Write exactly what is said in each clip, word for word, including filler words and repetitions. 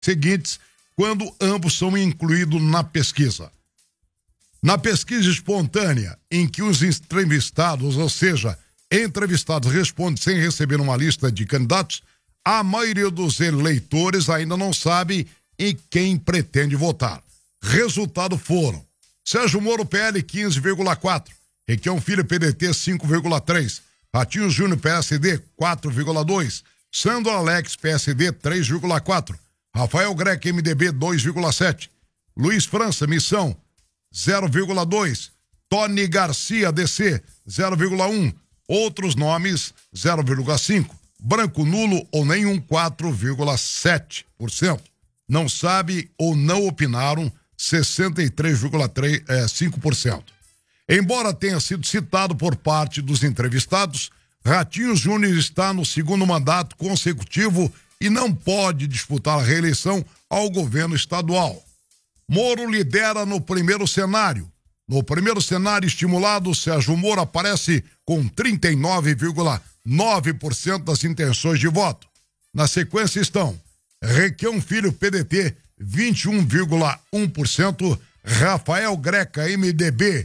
seguintes quando ambos são incluídos na pesquisa. Na pesquisa espontânea, em que os entrevistados, ou seja, entrevistados respondem sem receber uma lista de candidatos, a maioria dos eleitores ainda não sabe em quem pretende votar. Resultado foram: Sérgio Moro, P L, quinze vírgula quatro, Requião Filho, P D T, cinco vírgula três, Ratinho Júnior, P S D, quatro vírgula dois, Sandro Alex, P S D, três vírgula quatro, Rafael Greca, M D B, dois vírgula sete, Luiz França, Missão, zero vírgula dois, Tony Garcia, D C, zero vírgula um, outros nomes, zero vírgula cinco, branco nulo ou nenhum, quatro vírgula sete por cento. Não sabe ou não opinaram, sessenta e três vírgula cinco por cento. Embora tenha sido citado por parte dos entrevistados, Ratinho Júnior está no segundo mandato consecutivo e não pode disputar a reeleição ao governo estadual. Moro lidera no primeiro cenário. No primeiro cenário estimulado, Sérgio Moro aparece com trinta e nove vírgula nove por cento das intenções de voto. Na sequência estão Requião Filho, P D T, vinte e um vírgula um por cento, Rafael Greca, M D B,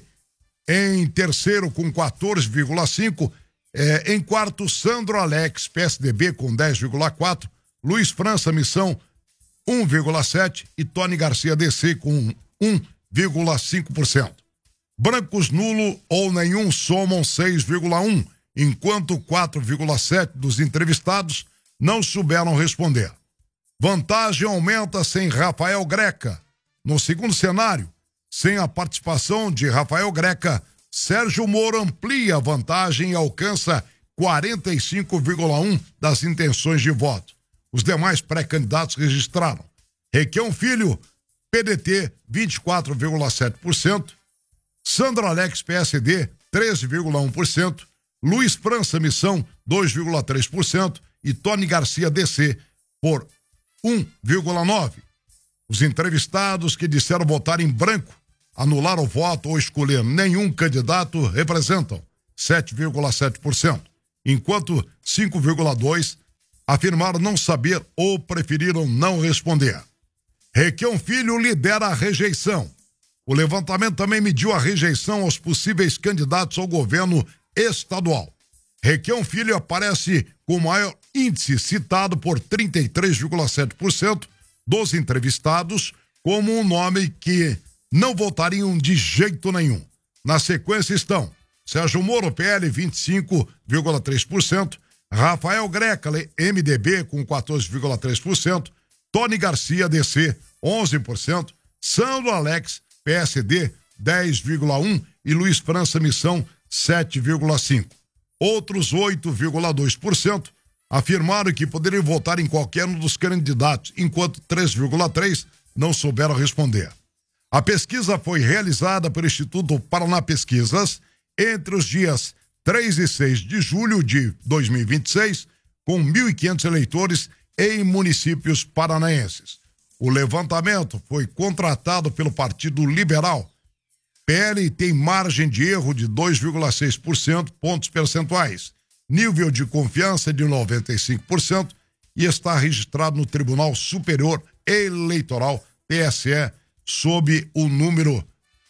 em terceiro com quatorze vírgula cinco por cento, é, em quarto, Sandro Alex, P S D B, com dez vírgula quatro por cento, Luiz França, Missão, um vírgula sete por cento e Tony Garcia, D C, com um vírgula cinco por cento. Brancos nulo ou nenhum somam seis vírgula um por cento, enquanto quatro vírgula sete por cento dos entrevistados não souberam responder. Vantagem aumenta sem Rafael Greca. No segundo cenário, sem a participação de Rafael Greca, Sérgio Moro amplia a vantagem e alcança quarenta e cinco vírgula um por cento das intenções de voto. Os demais pré-candidatos registraram Requião Filho, P D T, vinte e quatro vírgula sete por cento, Sandro Alex, P S D, treze vírgula um por cento, Luiz França, Missão, dois vírgula três por cento e Tony Garcia, D C, por um vírgula nove por cento. Os entrevistados que disseram votar em branco, anular o voto ou escolher nenhum candidato representam sete vírgula sete por cento, enquanto cinco vírgula dois por cento afirmaram não saber ou preferiram não responder. Requião Filho lidera a rejeição. O levantamento também mediu a rejeição aos possíveis candidatos ao governo estadual. Requião Filho aparece com o maior índice, citado por trinta e três vírgula sete por cento dos entrevistados, como um nome que não votariam de jeito nenhum. Na sequência estão Sérgio Moro, P L, vinte e cinco vírgula três por cento, Rafael Greca, M D B, com quatorze vírgula três por cento, Tony Garcia, D C, onze por cento, Sandro Alex, P S D, dez vírgula um por cento e Luiz França, Missão, sete vírgula cinco por cento. Outros oito vírgula dois por cento afirmaram que poderiam votar em qualquer um dos candidatos, enquanto três vírgula três por cento não souberam responder. A pesquisa foi realizada pelo Instituto Paraná Pesquisas entre os dias três e seis de julho de dois mil e vinte e seis, com mil e quinhentos eleitores em municípios paranaenses. O levantamento foi contratado pelo Partido Liberal. P L tem margem de erro de dois vírgula seis por cento, pontos percentuais, nível de confiança de noventa e cinco por cento e está registrado no Tribunal Superior Eleitoral, T S E, sob o número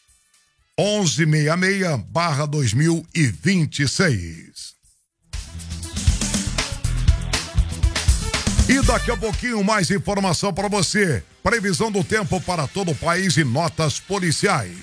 onze sessenta e seis barra dois mil e vinte e seis. E daqui a pouquinho mais informação para você. Previsão do tempo para todo o país e notas policiais.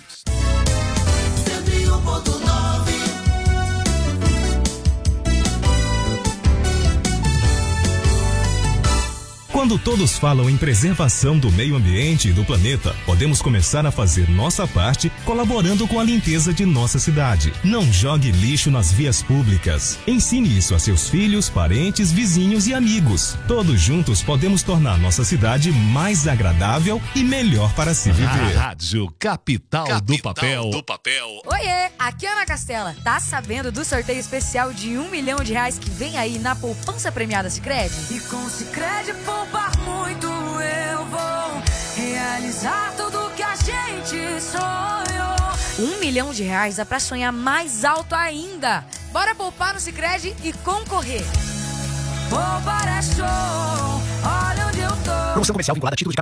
Quando todos falam em preservação do meio ambiente e do planeta, podemos começar a fazer nossa parte colaborando com a limpeza de nossa cidade. Não jogue lixo nas vias públicas. Ensine isso a seus filhos, parentes, vizinhos e amigos. Todos juntos podemos tornar nossa cidade mais agradável e melhor para se viver. A Rádio Capital, Capital do Papel. do Papel. Oiê, aqui é Ana Castela. Tá sabendo do sorteio especial de um milhão de reais que vem aí na poupança premiada Sicredi? E com Sicredi poupar muito eu vou realizar tudo que a gente sonhou. Um milhão de reais dá pra sonhar mais alto ainda. Bora poupar no Sicredi e concorrer. Poupar é show, olha onde eu tô. Promoção comercial vinculada a título de